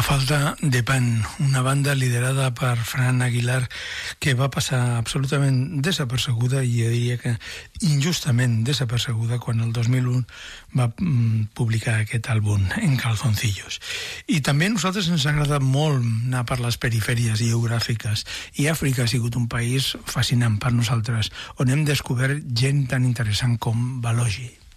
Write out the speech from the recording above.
Falta de pan, una banda liderada per Fran Aguilar que va passar absolutament desapercebuda, i jo diria que injustament desapercebuda, quan el 2001 va publicar aquest àlbum En calzoncillos. I també a nosaltres ens ha agradat molt anar per les perifèries geogràfiques, i Àfrica ha sigut un país fascinant per nosaltres, on hem descobert gent tan interessant com Balogi.